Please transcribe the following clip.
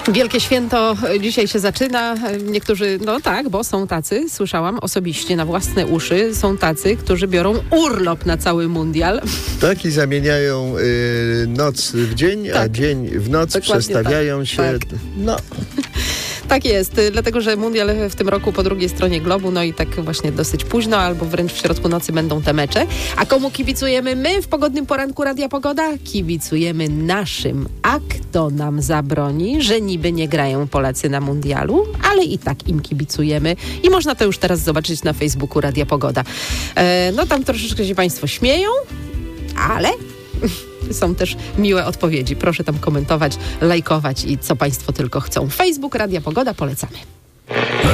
Wielkie święto dzisiaj się zaczyna. Niektórzy, no tak, bo są tacy, słyszałam osobiście na własne uszy, są tacy, którzy biorą urlop na cały mundial. Tak, i zamieniają noc w dzień, tak. A dzień w noc, dokładnie przestawiają się. Tak. No. Tak jest, dlatego że mundial w tym roku po drugiej stronie globu, no i tak właśnie dosyć późno, albo wręcz w środku nocy będą te mecze. A komu kibicujemy my w pogodnym poranku Radia Pogoda? Kibicujemy naszym. A kto nam zabroni, że niby nie grają Polacy na mundialu, ale i tak im kibicujemy. I można to już teraz zobaczyć na Facebooku Radia Pogoda. No tam troszeczkę się Państwo śmieją, ale... są też miłe odpowiedzi. Proszę tam komentować, lajkować i co Państwo tylko chcą. Facebook Radia Pogoda, polecamy.